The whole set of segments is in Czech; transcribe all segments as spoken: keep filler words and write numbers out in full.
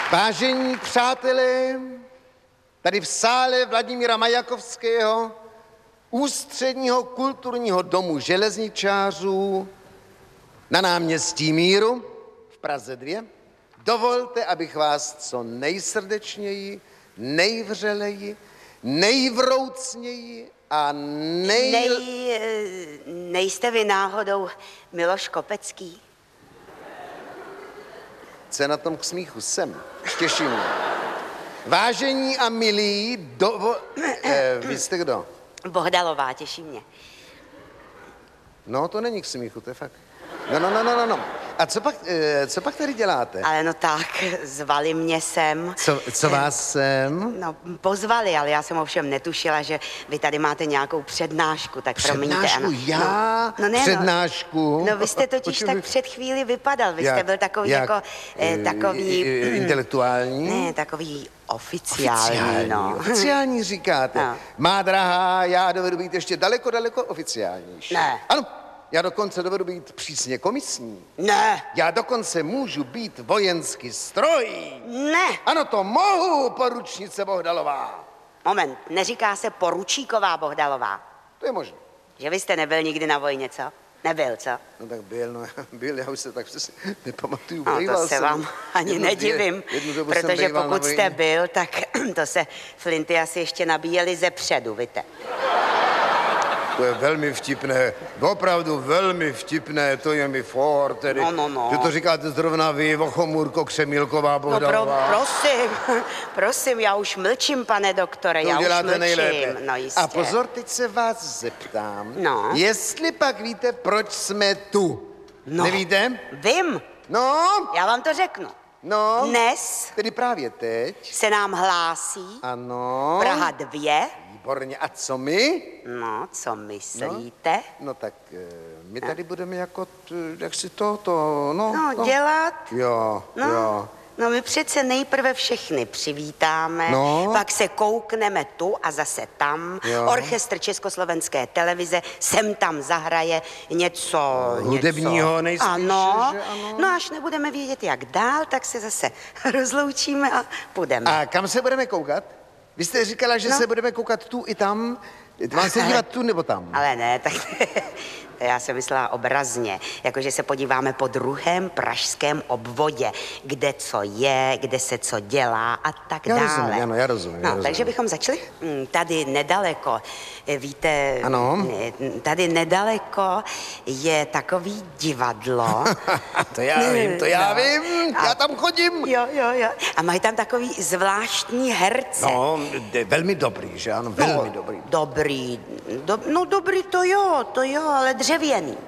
Vážení přátelé, tady v sále Vladimíra Majakovského, Ústředního kulturního domu železničářů na náměstí Míru v Praze dvě, dovolte, abych vás co nejsrdečněji, nejvřeleji, nejvroucněji a nej... Nej... Nejste vy náhodou Miloš Kopecký? Co je na tom k smíchu? Jsem. Těší mě. Vážení a milí, dovo... Eh, vy jste kdo? Bohdalová, těší mě. No, to není k smíchu, to je fakt. No, no, no, no, no, no. A co pak, eh, co pak tady děláte? Ale no tak, zvali mě sem. Co, co vás sem? No, pozvali, ale já jsem ovšem netušila, že vy tady máte nějakou přednášku, tak promiňte. Přednášku? Ano. Já? No, no ne, Přednášku? No, no vy jste totiž tak před chvíli vypadal, vy jste byl takový jak, jako, eh, takový... Intelektuální? Ne, takový oficiální, Oficiální, no. oficiální říkáte. No. Má drahá, já dovedu být ještě daleko, daleko oficiálnější. Ne. Ano, já dokonce dovedu být přísně komisní. Ne. Já dokonce můžu být vojensky strojí. Ne. Ano, to mohu, poručnice Bohdalová. Moment, neříká se poručíková Bohdalová. To je možné. Že vy jste nebyl nikdy na vojně, co? Nebyl, co? No tak byl, no byl, já už se tak přesně nepamatuju. No, Bejval to se jsem. vám ani Jednu nedivím, dvě, jednu dobu jsem protože bejval na pokud vojně. jste byl, tak to se flinty asi ještě nabíjely ze předu, víte. To je velmi vtipné, opravdu velmi vtipné, to je mi for, tedy, No, no, no. že to říkáte zrovna vy, Vochomůrko Křemílková No pro, Bohdalová. prosím, prosím, já už mlčím, pane doktore, To já už uděláte mlčím. nejlépe. No jistě. A pozor, teď se vás zeptám, No. jestli pak víte, proč jsme tu. No. Nevíte? Vím, No, já vám to řeknu. no. Dnes Tedy právě teď. se nám hlásí Ano. Praha dvě. Výborně. A co my? No, co myslíte? No tak eh, my tady budeme jako, t, jak si to, to, no. No, dělat. Jo, No, jo. no my přece nejprve všechny přivítáme, No. pak se koukneme tu a zase tam. Jo. Orchestr Československé televize sem tam zahraje něco... Hudebního něco. nejspíše, ano. že ano? No až nebudeme vědět, jak dál, tak se zase rozloučíme a půjdeme. A kam se budeme koukat? Vy jste říkala, že No. se budeme koukat tu i tam. Mám se dívat tu nebo tam? Ale ne, tak to já jsem myslela obrazně, jakože se podíváme po druhém pražském obvodě, kde co je, kde se co dělá a tak Já dále. rozumím, ano, já rozumím, já No, rozumím. takže bychom začali Mm, tady nedaleko, eh, víte, Ano. eh, tady nedaleko je takový divadlo. To já vím, to já No. vím, A- já tam chodím. Jo, jo, jo. A mají tam takový zvláštní herce. No, de, velmi dobrý, že ano, velmi dobrý. Dobrý, do, no dobrý to jo, to jo, ale dřevěný.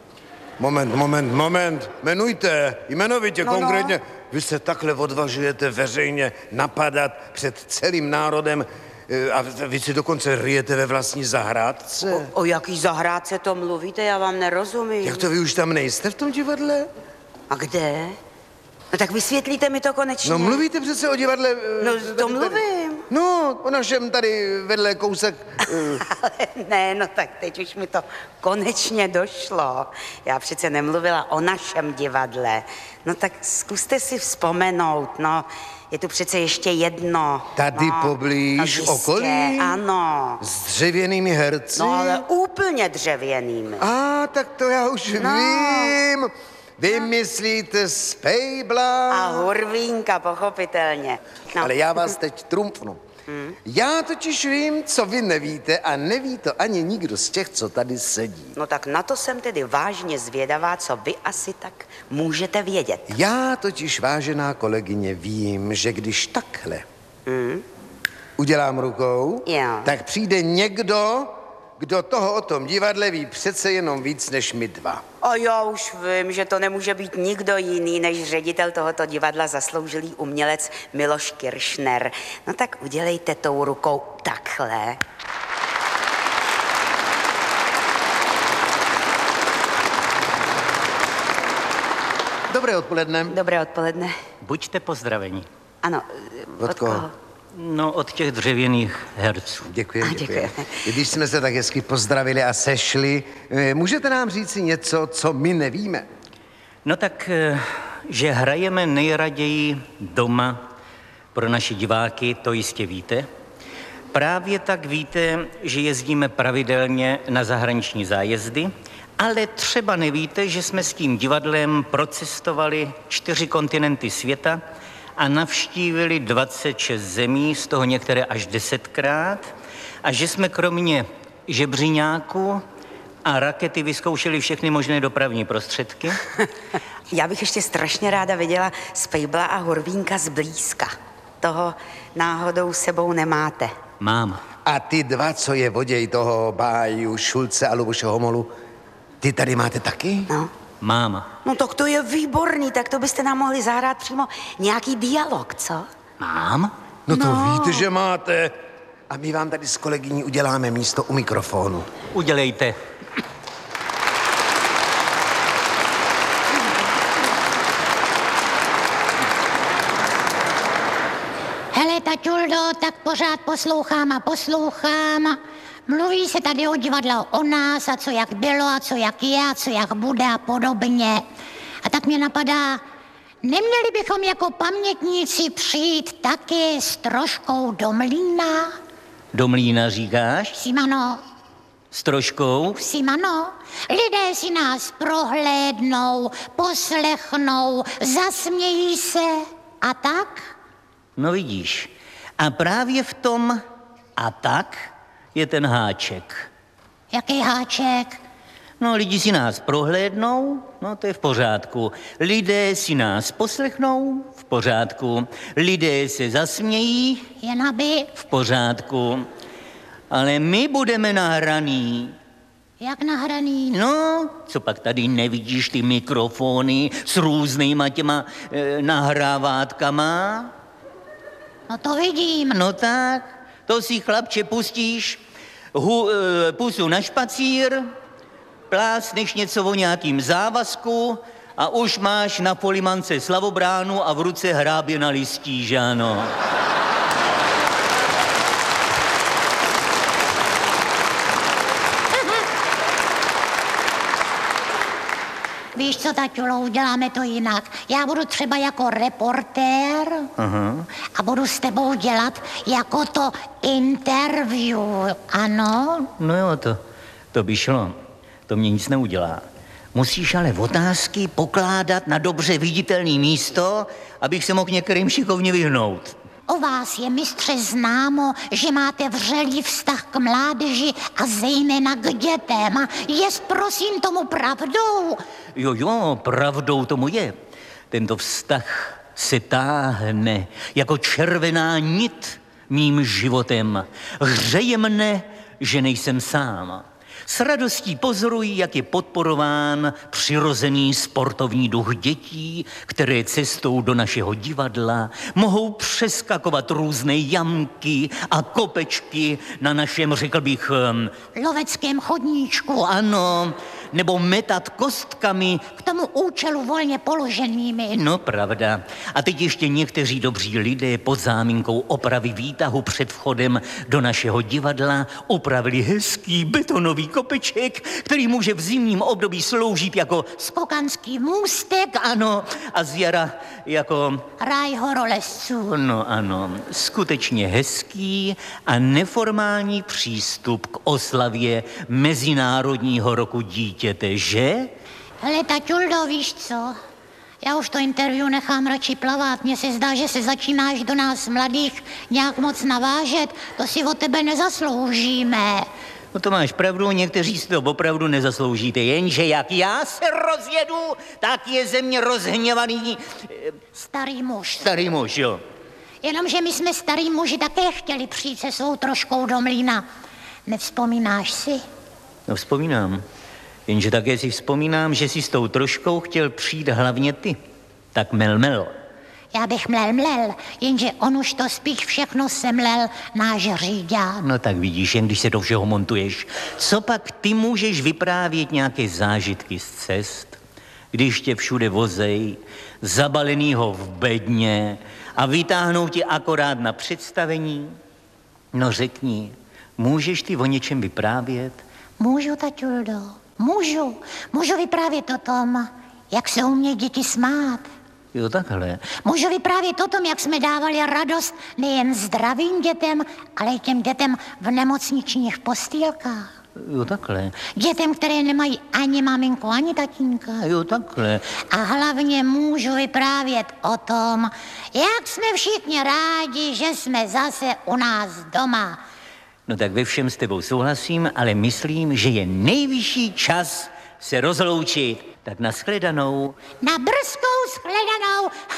Moment, moment, moment, jmenujte, jmenovitě, No, no. konkrétně. Vy se takhle odvažujete veřejně napadat před celým národem eh, a vy si dokonce ryjete ve vlastní zahrádce. O, o jaký zahrádce to mluvíte, já vám nerozumím. Jak to vy už tam nejste v tom divadle? A kde? No tak vysvětlíte mi to konečně. No mluvíte přece o divadle... eh, No, tady- to tady. mluvím. No, o našem tady vedle kousek... eh, Ale ne, no tak teď už mi to konečně došlo. Já přece nemluvila o našem divadle. No tak zkuste si vzpomenout, no. Je tu přece ještě jedno. Tady no, poblíž, no jistě, okolí? Ano. s dřevěnými herci? No ale úplně dřevěnými. A, tak to já už No. vím. Vy myslíte Spejbla? A Hurvínka, pochopitelně. No. Ale já vás teď trumfnu. Hmm. Já totiž vím, co vy nevíte a neví to ani nikdo z těch, co tady sedí. No tak na to jsem tedy vážně zvědavá, co vy asi tak můžete vědět. Já totiž, vážená kolegyně, vím, že když takhle Hmm? udělám rukou, Jo. tak přijde někdo, kdo toho o tom divadle ví přece jenom víc než my dva. A já už vím, že to nemůže být nikdo jiný než ředitel tohoto divadla, zasloužilý umělec Miloš Kiršner. No tak udělejte tou rukou takhle. Dobré odpoledne. Dobré odpoledne. Buďte pozdraveni. Ano, Od od koho? koho? No, od těch dřevěných herců. Děkuji, A, děkuji. děkujeme. Když jsme se tak hezky pozdravili a sešli, eh, můžete nám říci něco, co my nevíme? No tak, eh, že hrajeme nejraději doma Pro naše diváky to jistě víte. Právě tak víte, že jezdíme pravidelně na zahraniční zájezdy, ale třeba nevíte, že jsme s tím divadlem procestovali čtyři kontinenty světa a navštívili dvacet šest zemí, z toho některé až desetkrát, a že jsme kromě žebříňáků a rakety vyzkoušeli všechny možné dopravní prostředky. Já bych ještě strašně ráda viděla Spejbla a Horvínka zblízka. Toho náhodou sebou nemáte. Mám. A ty dva, co je voděj toho Báju, Šulce a Luboše Homolu, ty tady máte taky? No. Mám. No tak to je výborný, tak to byste nám mohli zahrát přímo nějaký dialog, co? Mám? No to No. víte, že máte. A my vám tady s kolegyní uděláme místo u mikrofonu. Udělejte. Hele, taťuldo, tak pořád poslouchám a poslouchám. Mluví se tady o divadle o nás a co jak bylo a co jak je a co jak bude a podobně. A tak mě napadá, neměli bychom jako pamětníci přijít taky s troškou do mlýna? Do mlýna říkáš? Simano, S troškou? Simano, lidé si nás prohlédnou, poslechnou, zasmějí se a tak? No vidíš. A právě v tom a tak je ten háček. Jaký háček? No, lidi si nás prohlédnou, no to je v pořádku. Lidé si nás poslechnou, v pořádku. Lidé se zasmějí, Jen aby, v pořádku. Ale my budeme nahraný. jak nahraný. No, co pak tady nevidíš ty mikrofony s různýma těma e, nahrávátkama? No to vidím. No tak, to si chlapče pustíš hu, e, pusu na špacír, plásneš něco o nějakým závazku a už máš na polimance slavobránu a v ruce hrábě na listí, že ano? Víš co, taťulo, uděláme to jinak. Já budu třeba jako reportér Aha. a budu s tebou dělat jako to interview, ano? No jo, to, to by šlo. To mě nic neudělá. Musíš ale otázky pokládat na dobře viditelné místo, abych se mohl některým šikovně vyhnout. O vás je, mistře, známo, že máte vřelý vztah k mládeži a zejména k dětem. Jest prosím tomu pravdou? Jo, jo, pravdou tomu je. Tento vztah se táhne jako červená nit mým životem. Hřeje mne, že nejsem sám. S radostí pozoruji, jak je podporován přirozený sportovní duch dětí, které cestou do našeho divadla mohou přeskakovat různé jamky a kopečky na našem, řekl bych, um, Loveckém chodníčku. ano, nebo metat kostkami. K tomu účelu volně položenými. No, pravda. A teď ještě někteří dobří lidé pod záminkou opravy výtahu před vchodem do našeho divadla upravili hezký betonový kopeček, který může v zimním období sloužit jako Skokanský můstek, ano, a z jara jako, ráj horolezců. no ano, skutečně hezký a neformální přístup k oslavě Mezinárodního roku dítěte, že? Hele, taťuldo, víš co? Já už to interview nechám radši plavat. Mně se zdá, že se začínáš do nás mladých nějak moc navážet. To si od tebe nezasloužíme. No to máš pravdu, někteří si to opravdu nezasloužíte, jenže jak já se rozjedu, tak je ze mě rozhněvaný eh, Starý muž. starý muž, jo. Jenomže my jsme starý muži také chtěli přijít se svou troškou do mlýna. Nevzpomínáš si? No vzpomínám, jenže také si vzpomínám, že si s tou troškou chtěl přijít hlavně ty. Tak mel, mel. Já bych mlel, mlel, jenže on už to spíš všechno semlel náš říďák. No tak vidíš, jen když se do všeho montuješ. Co pak ty můžeš vyprávět nějaké zážitky z cest, když tě všude vozej, zabalenýho v bedně a vytáhnou tě akorát na představení? No řekni, můžeš ty o něčem vyprávět? Můžu, taťuldo, můžu. Můžu vyprávět o tom, jak se umějí děti smát. Jo, takhle. Můžu vyprávět o tom, jak jsme dávali radost nejen zdravým dětem, ale i těm dětem v nemocničních postýlkách. Jo, takhle. Dětem, které nemají ani maminku, ani tatínka. Jo, takhle. A hlavně můžu vyprávět o tom, jak jsme všichni rádi, že jsme zase u nás doma. No tak ve všem s tebou souhlasím, ale myslím, že je nejvyšší čas se rozloučit. Tak nashledanou. Na brzkou shledanou.